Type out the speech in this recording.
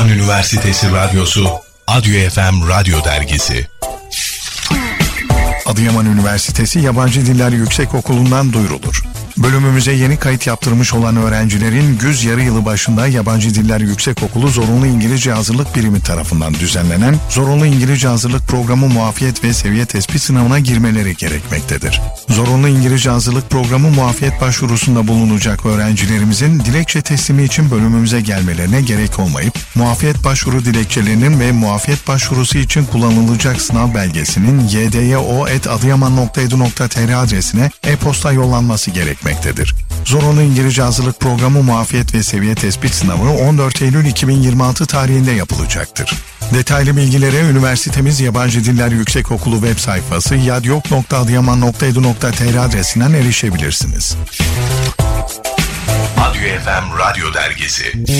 Adıyaman Üniversitesi Radyosu, Adyo FM Radyo Dergisi. Adıyaman Üniversitesi Yabancı Diller Yüksekokulu'ndan duyurulur. Bölümümüze yeni kayıt yaptırmış olan öğrencilerin güz yarı yılı başında Yabancı Diller Yüksekokulu Zorunlu İngilizce Hazırlık Birimi tarafından düzenlenen Zorunlu İngilizce Hazırlık Programı Muafiyet ve Seviye Tespit Sınavına girmeleri gerekmektedir. Zorunlu İngilizce Hazırlık Programı muafiyet başvurusunda bulunacak öğrencilerimizin dilekçe teslimi için bölümümüze gelmelerine gerek olmayıp, muafiyet başvuru dilekçelerinin ve muafiyet başvurusu için kullanılacak sınav belgesinin ydyo@adıyaman.edu.tr adresine e-posta yollanması gerekmektedir. Zorunlu İngilizce Hazırlık Programı Muafiyet ve Seviye Tespit Sınavı 14 Eylül 2026 tarihinde yapılacaktır. Detaylı bilgilere üniversitemiz Yabancı Diller Yüksekokulu web sayfası yadyok.adıyaman.edu.tr adresinden erişebilirsiniz. Adyo FM Radyo Dergisi.